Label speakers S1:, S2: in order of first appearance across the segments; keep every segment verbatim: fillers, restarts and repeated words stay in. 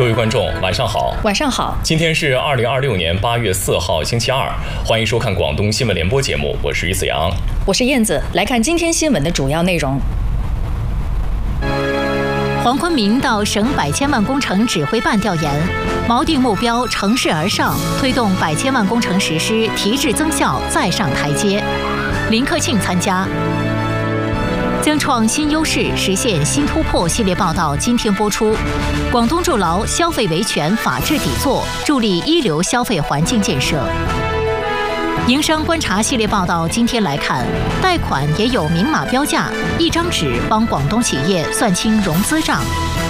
S1: 各位观众，晚上好。
S2: 晚上好。
S1: 今天是二零二六年八月四号，星期二，欢迎收看广东新闻联播节目，我是于子阳，
S2: 我是燕子。来看今天新闻的主要内容。
S3: 黄坤明到省百千万工程指挥办调研，锚定目标，乘势而上，推动百千万工程实施提质增效再上台阶。林克庆参加。增创新优势，实现新突破系列报道今天播出。广东筑牢消费维权法治底座，助力一流消费环境建设。营商观察系列报道今天来看，贷款也有明码标价，一张纸帮广东企业算清融资账。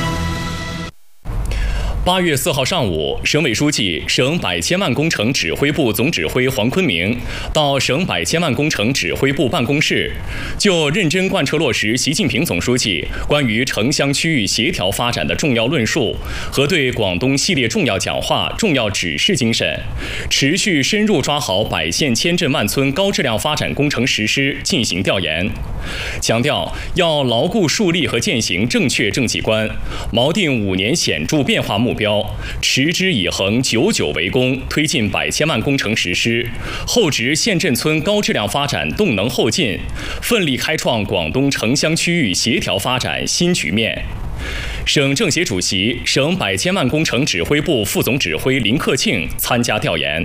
S1: 八月四号上午，省委书记、省百千万工程指挥部总指挥黄坤明到省百千万工程指挥部办公室，就认真贯彻落实习近平总书记关于城乡区域协调发展的重要论述和对广东系列重要讲话、重要指示精神，持续深入抓好百县千镇万村高质量发展工程实施进行调研，强调要牢固树立和践行正确政绩观，锚定五年显著变化目标。目标，持之以恒，久久为功，推进百千万工程实施，厚植县镇村高质量发展动能后劲，奋力开创广东城乡区域协调发展新局面。省政协主席、省百千万工程指挥部副总指挥林克庆参加调研。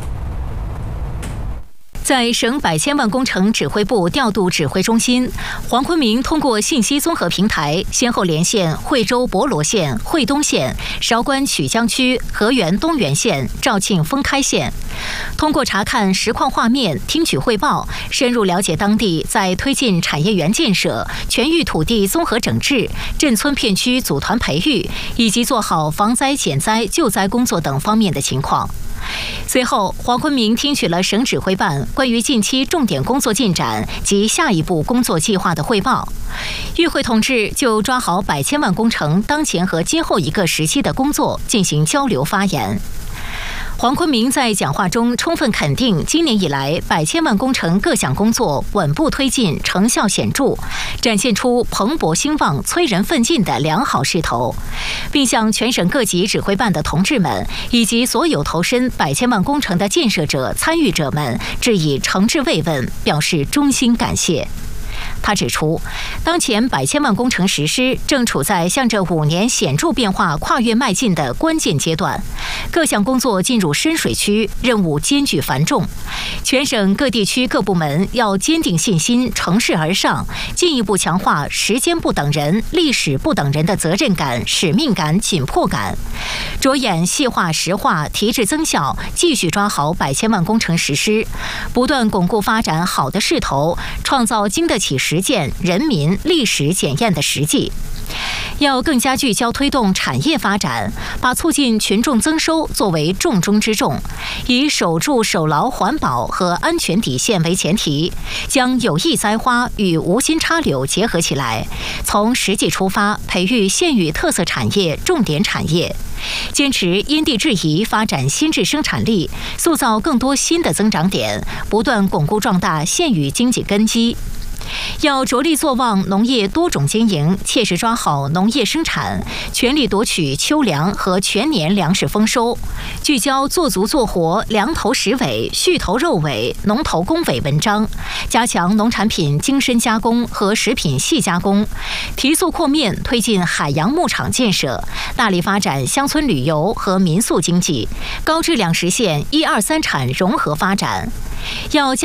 S3: 在省百千万工程指挥部调度指挥中心，黄坤明通过信息综合平台，先后连线惠州博罗县、惠东县、韶关曲江区、河源东源县、肇庆封开县，通过查看实况画面、听取汇报，深入了解当地在推进产业园建设、全域土地综合整治、镇村片区组团培育以及做好防灾减灾救灾工作等方面的情况。随后，黄坤明听取了省指挥办关于近期重点工作进展及下一步工作计划的汇报。与会同志就抓好百千万工程当前和今后一个时期的工作进行交流发言。黄坤明在讲话中充分肯定今年以来百千万工程各项工作稳步推进，成效显著，展现出蓬勃兴旺、催人奋进的良好势头，并向全省各级指挥办的同志们以及所有投身百千万工程的建设者、参与者们致以诚挚慰问，表示衷心感谢。他指出，当前百千万工程实施正处在向着五年显著变化跨越迈进的关键阶段，各项工作进入深水区，任务艰巨繁重。全省各地区各部门要坚定信心，乘势而上，进一步强化时间不等人、历史不等人的责任感、使命感、紧迫感，着眼细化实化、提质增效，继续抓好百千万工程实施，不断巩固发展好的势头，创造经得起实践、人民、历史检验的实际。要更加聚焦推动产业发展，把促进群众增收作为重中之重，以守住守牢环保和安全底线为前提，将有意栽花与无心插柳结合起来，从实际出发，培育县域特色产业、重点产业，坚持因地制宜发展新质生产力，塑造更多新的增长点，不断巩固壮大县域经济根基。要着力做旺农业多种经营，切实抓好农业生产，全力夺取秋粮和全年粮食丰收，聚焦做足做活粮头实尾、畜头肉尾、农头工尾文章，加强农产品精深加工和食品细加工，提速扩面推进海洋牧场建设，大力发展乡村旅游和民宿经济，高质量实现一二三产融合发展。要加